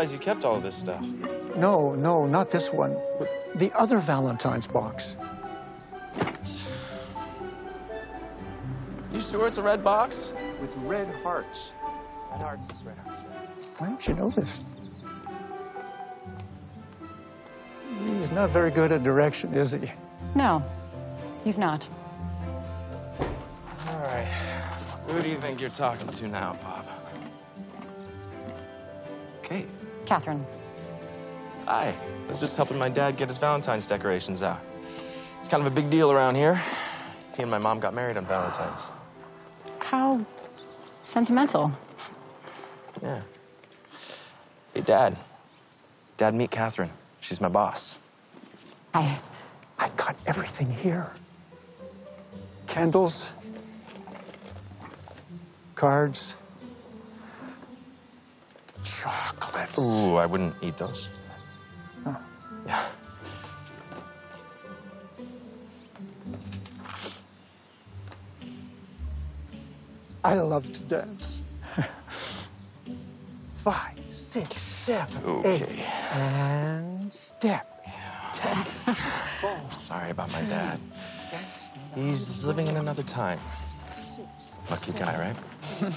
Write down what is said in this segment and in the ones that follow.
realize you kept all of this stuff. No, not this one. The other Valentine's box. You sure it's a red box? With red hearts. Red hearts, red hearts, red hearts. Why don't you know this? He's not very good at direction, is he? No, he's not. All right. Who do you think you're talking to now, Bob? Kate. Catherine. Hi. I was just helping my dad get his Valentine's decorations out. It's kind of a big deal around here. He and my mom got married on Valentine's. How sentimental. Yeah. Hey, Dad. Dad, meet Catherine. She's my boss. Hi. I got everything here. Candles, cards, chocolates. Ooh, I wouldn't eat those. Huh. Yeah. I love to dance. 5, 6, 7, Okay. 8, and step. Sorry about my dad. He's living in another time. Lucky guy, right?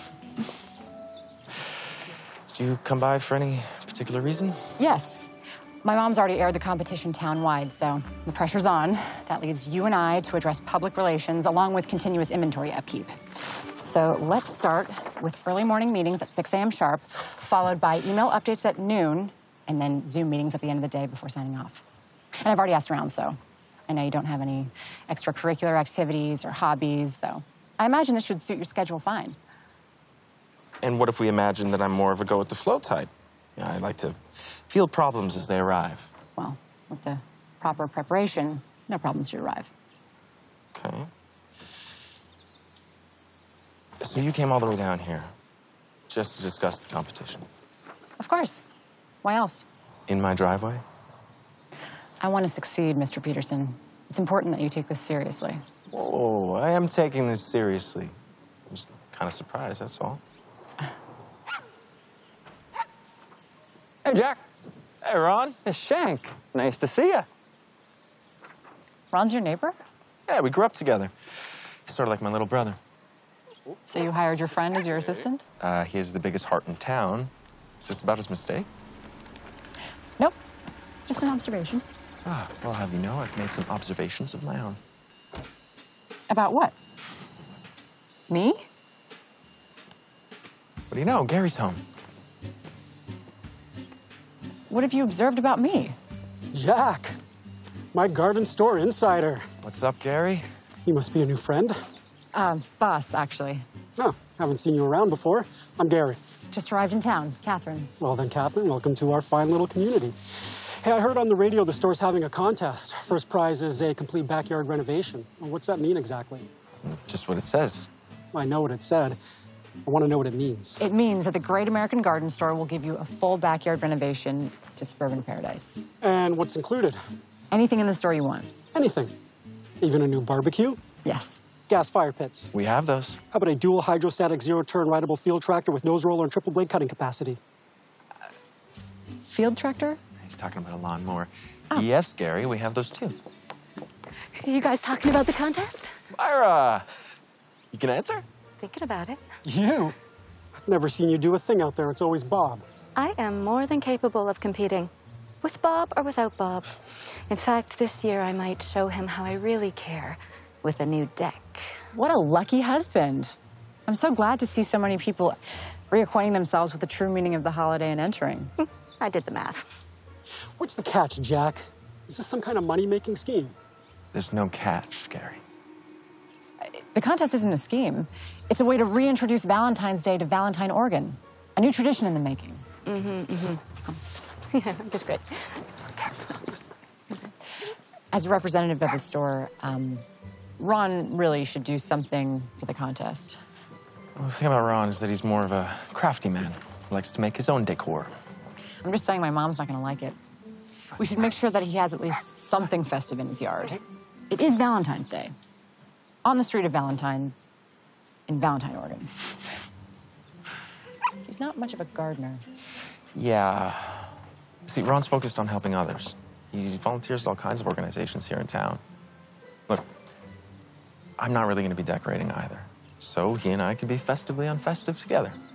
Did you come by for any particular reason? Yes. My mom's already aired the competition town-wide, so the pressure's on. That leaves you and I to address public relations along with continuous inventory upkeep. So let's start with early morning meetings at 6 a.m. sharp, followed by email updates at noon, and then Zoom meetings at the end of the day before signing off. And I've already asked around, so I know you don't have any extracurricular activities or hobbies, so I imagine this should suit your schedule fine. And what if we imagine that I'm more of a go-with-the-flow type? Yeah, I like to field problems as they arrive. Well, with the proper preparation, no problems should arrive. Okay. So you came all the way down here just to discuss the competition? Of course. Why else? In my driveway? I want to succeed, Mr. Peterson. It's important that you take this seriously. Whoa, I am taking this seriously. I'm just kind of surprised, that's all. Hey, Jack. Hey, Ron. Hey, Shank. Nice to see you. Ron's your neighbor? Yeah, we grew up together. He's sort of like my little brother. So you hired your friend as your assistant? He has the biggest heart in town. Is this about his mistake? Nope. Just an observation. Ah, well, I'll have you know, I've made some observations of my own. About what? Me? What do you know? Gary's home. What have you observed about me? Jack, my garden store insider. What's up, Gary? You must be a new friend. Boss, actually. Oh, haven't seen you around before. I'm Gary. Just arrived in town. Catherine. Well then, Catherine, welcome to our fine little community. Hey, I heard on the radio the store's having a contest. First prize is a complete backyard renovation. Well, what's that mean exactly? Just what it says. I know what it said. I want to know what it means. It means that the Great American Garden Store will give you a full backyard renovation to suburban paradise. And what's included? Anything in the store you want. Anything. Even a new barbecue? Yes. Gas fire pits. We have those. How about a dual hydrostatic zero-turn rideable field tractor with nose roller and triple blade cutting capacity? Field tractor? He's talking about a lawnmower. Oh. Yes, Gary, we have those too. You guys talking about the contest? Myra! You can answer? Thinking about it. You? I've never seen you do a thing out there. It's always Bob. I am more than capable of competing. With Bob or without Bob. In fact, this year I might show him how I really care with a new deck. What a lucky husband. I'm so glad to see so many people reacquainting themselves with the true meaning of the holiday and entering. I did the math. What's the catch, Jack? Is this some kind of money-making scheme? There's no catch, Gary. The contest isn't a scheme. It's a way to reintroduce Valentine's Day to Valentine, Oregon. A new tradition in the making. Yeah, just great. As a representative of the store, Ron really should do something for the contest. Well, the thing about Ron is that he's more of a crafty man who likes to make his own decor. I'm just saying my mom's not gonna like it. We should make sure that he has at least something festive in his yard. It is Valentine's Day. On the street of Valentine, in Valentine, Oregon. He's not much of a gardener. Yeah, See, Ron's focused on helping others. He volunteers at all kinds of organizations here in town. Look, I'm not really going to be decorating either. So he and I can be festively unfestive together.